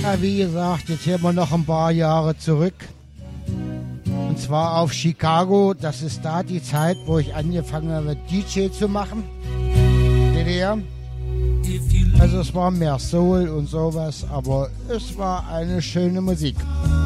Ja, wie gesagt, jetzt hier mal noch ein paar Jahre zurück. Und zwar auf Chicago. Das ist da die Zeit, wo ich angefangen habe, DJ zu machen. DDR. Also es war mehr Soul und sowas, aber es war eine schöne Musik.